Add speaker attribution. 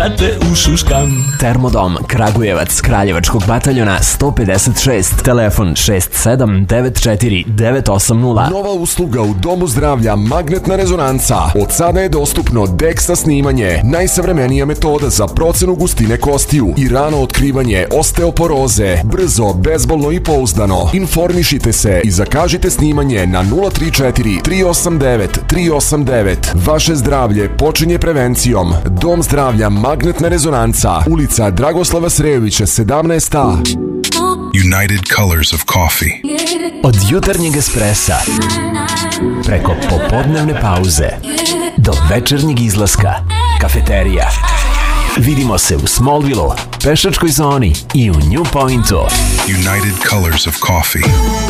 Speaker 1: te ušuškam.
Speaker 2: Termodom Kragujevac, Kraljevačkog bataljona 156, telefon 6794
Speaker 3: Nova usluga u Domu zdravlja Magnetna rezonanca. Od sada je dostupno DEXA snimanje, najsavremenija metoda za procenu gustine kostiju i rano otkrivanje osteoporoze. Brzo, bezbolno i pouzdano. Informišite se i zakažite snimanje na 034 389 389. Vaše zdravlje počinje prevencijom. Dom zdravlja Magnetna rezonanca, ulica Dragoslava Srejovića 17A.
Speaker 4: United Colors of Coffee.
Speaker 2: Od jutarnjeg espresa, preko popodnevne pauze, do večernjeg izlaska, kafeterija. Vidimo se u Smallville-u, pešačkoj zoni i u New Pointu.
Speaker 4: United Colors of Coffee.